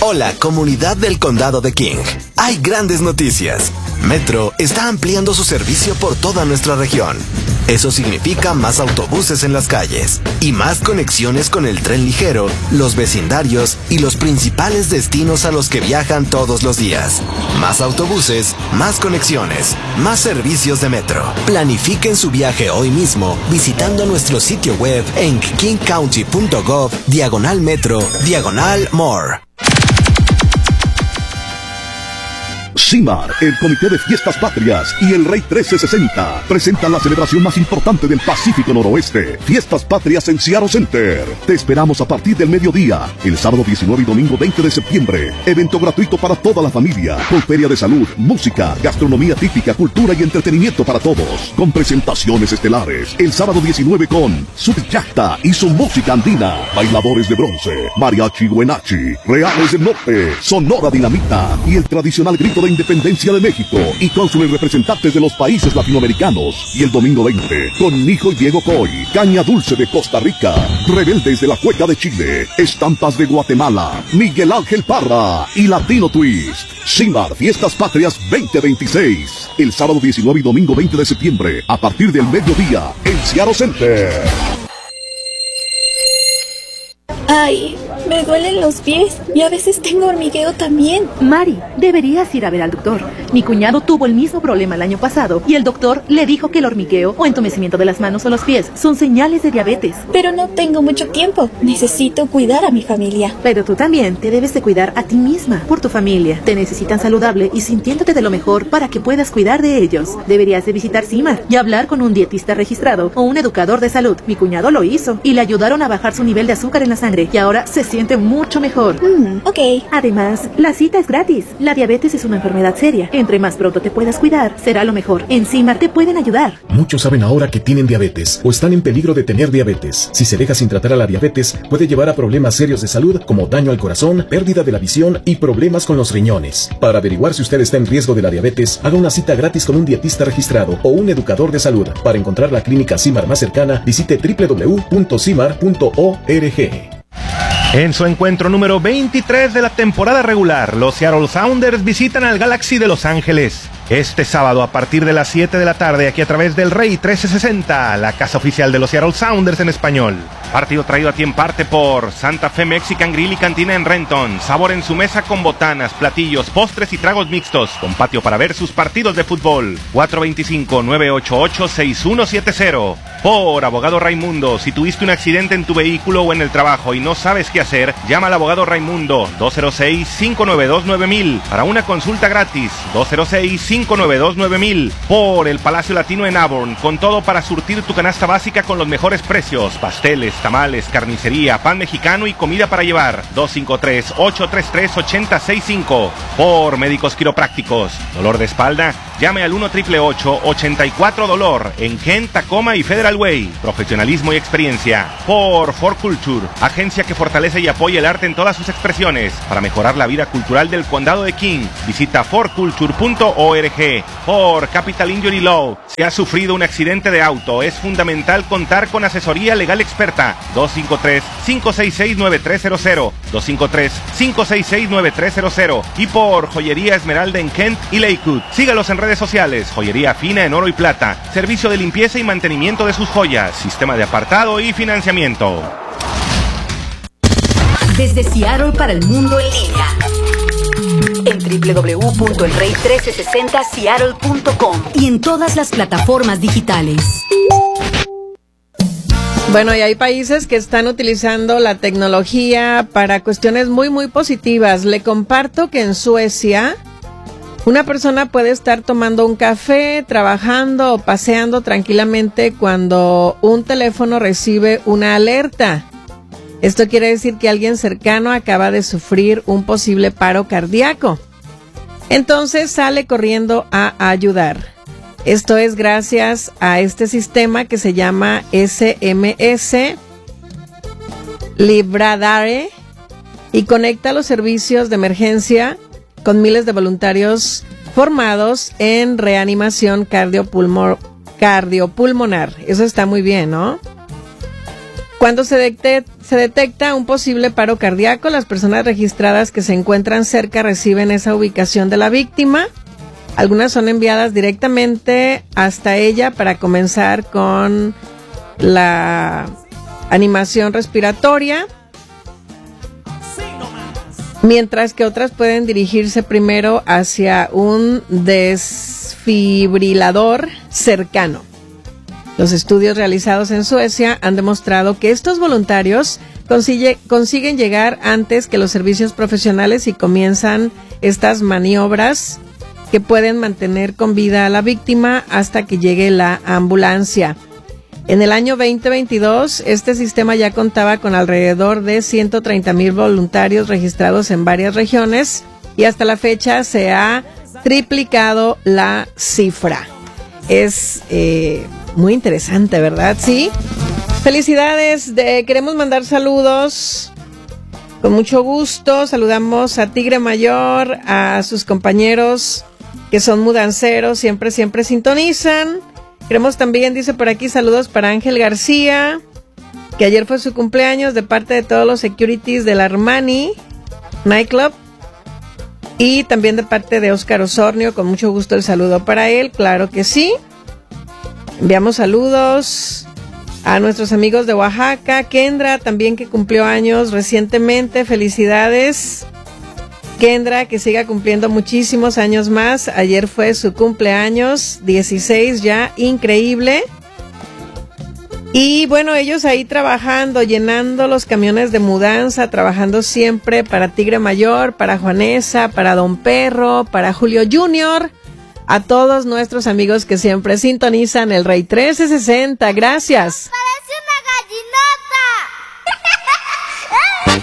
Hola, comunidad del Condado de King. Hay grandes noticias. Metro está ampliando su servicio por toda nuestra región. Eso significa más autobuses en las calles y más conexiones con el tren ligero, los vecindarios y los principales destinos a los que viajan todos los días. Más autobuses, más conexiones, más servicios de Metro. Planifiquen su viaje hoy mismo visitando nuestro sitio web en kingcounty.gov/metro/more. CIMAR, el Comité de Fiestas Patrias y el Rey 1360 presentan la celebración más importante del Pacífico Noroeste, Fiestas Patrias en Seattle Center. Te esperamos a partir del mediodía, el sábado 19 y domingo 20 de septiembre. Evento gratuito para toda la familia, con feria de salud, música, gastronomía típica, cultura y entretenimiento para todos, con presentaciones estelares. El sábado 19 con Subjacta y su música andina, bailadores de bronce, mariachi Huenachi, Reales del Norte, Sonora Dinamita y el tradicional grito de Independencia de México y cónsules representantes de los países latinoamericanos. Y el domingo 20 con Nijo y Diego Coy, Caña Dulce de Costa Rica, Rebeldes de la Cueca de Chile, Estampas de Guatemala, Miguel Ángel Parra y Latino Twist. CIMAR Fiestas Patrias 2026, el sábado 19 y domingo 20 de septiembre a partir del mediodía en Seattle Center. Ay, me duelen los pies y a veces tengo hormigueo también. Mari, deberías ir a ver al doctor. Mi cuñado tuvo el mismo problema el año pasado y el doctor le dijo que el hormigueo o entumecimiento de las manos o los pies son señales de diabetes. Pero no tengo mucho tiempo. Necesito cuidar a mi familia. Pero tú también te debes de cuidar a ti misma, por tu familia. Te necesitan saludable y sintiéndote de lo mejor para que puedas cuidar de ellos. Deberías de visitar CIMAR y hablar con un dietista registrado o un educador de salud. Mi cuñado lo hizo y le ayudaron a bajar su nivel de azúcar en la sangre y ahora se siente mucho mejor. Ok. Además, la cita es gratis. La diabetes es una enfermedad seria. Entre más pronto te puedas cuidar, será lo mejor. En CIMAR te pueden ayudar. Muchos saben ahora que tienen diabetes o están en peligro de tener diabetes. Si se deja sin tratar a la diabetes, puede llevar a problemas serios de salud como daño al corazón, pérdida de la visión y problemas con los riñones. Para averiguar si usted está en riesgo de la diabetes, haga una cita gratis con un dietista registrado o un educador de salud. Para encontrar la clínica CIMAR más cercana, visite www.cimar.org. En su encuentro número 23 de la temporada regular, los Seattle Sounders visitan al Galaxy de Los Ángeles. Este sábado a partir de las 7 de la tarde, aquí a través del Rey 1360, la casa oficial de los Seattle Sounders en español. Partido traído a ti en parte por Santa Fe Mexican Grill y Cantina en Renton. Sabor en su mesa con botanas, platillos, postres y tragos mixtos. Con patio para ver sus partidos de fútbol. 425-988-6170. Por Abogado Raimundo, si tuviste un accidente en tu vehículo o en el trabajo y no sabes qué hacer, llama al Abogado Raimundo 206-592-9000 para una consulta gratis. 206-592-9000. Por el Palacio Latino en Auburn, con todo para surtir tu canasta básica con los mejores precios. Pasteles, tamales, carnicería, pan mexicano y comida para llevar. 253-833-8065. Por Médicos Quiroprácticos. Dolor de espalda, llame al 1-888-84-DOLOR en Kent, Tacoma y Federal Way. Profesionalismo y experiencia. Por For Culture, agencia que fortalece y apoya el arte en todas sus expresiones para mejorar la vida cultural del condado de King. Visita forculture.org. Por Capital Injury Law, si has sufrido un accidente de auto, es fundamental contar con asesoría legal experta. 253-566-9300. 253-566-9300. Y por Joyería Esmeralda en Kent y Lakewood. Sígalos en redes sociales. Joyería fina en oro y plata. Servicio de limpieza y mantenimiento de sus joyas. Sistema de apartado y financiamiento. Desde Seattle para el mundo en línea. En www.elrey1360seattle.com y en todas las plataformas digitales. Bueno, y hay países que están utilizando la tecnología para cuestiones muy, muy positivas. Le comparto que en Suecia una persona puede estar tomando un café, trabajando o paseando tranquilamente cuando un teléfono recibe una alerta. Esto quiere decir que alguien cercano acaba de sufrir un posible paro cardíaco. Entonces sale corriendo a ayudar. Esto es gracias a este sistema que se llama SMS Libradare y conecta los servicios de emergencia con miles de voluntarios formados en reanimación cardiopulmonar. Eso está muy bien, ¿no? Cuando se detecta un posible paro cardíaco, las personas registradas que se encuentran cerca reciben esa ubicación de la víctima. Algunas son enviadas directamente hasta ella para comenzar con la animación respiratoria, mientras que otras pueden dirigirse primero hacia un desfibrilador cercano. Los estudios realizados en Suecia han demostrado que estos voluntarios consiguen llegar antes que los servicios profesionales y comienzan estas maniobras que pueden mantener con vida a la víctima hasta que llegue la ambulancia. En el año 2022, este sistema ya contaba con alrededor de 130,000 voluntarios registrados en varias regiones y hasta la fecha se ha triplicado la cifra. Es muy interesante, ¿verdad? Sí. Felicidades. Queremos mandar saludos. Con mucho gusto. Saludamos a Tigre Mayor, a sus compañeros que son mudanceros, siempre sintonizan. Queremos también, dice por aquí, saludos para Ángel García, que ayer fue su cumpleaños, de parte de todos los securities del Armani Nightclub. Y también de parte de Óscar Osornio, con mucho gusto el saludo para él, claro que sí. Enviamos saludos a nuestros amigos de Oaxaca, Kendra también, que cumplió años recientemente, felicidades. Kendra, que siga cumpliendo muchísimos años más, ayer fue su cumpleaños, 16 ya, increíble. Y bueno, ellos ahí trabajando, llenando los camiones de mudanza, trabajando siempre para Tigre Mayor, para Juanesa, para Don Perro, para Julio Junior, a todos nuestros amigos que siempre sintonizan el Rey 1360. Gracias.